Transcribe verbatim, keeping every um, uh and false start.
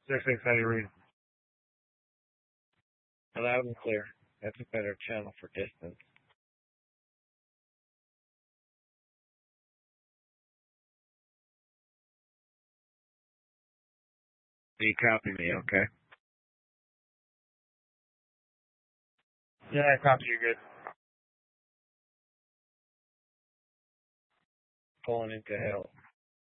Six six, how do you read? Loud and clear. That's a better channel for distance. You copy me, okay? Yeah, I copy you good. Pulling into hell.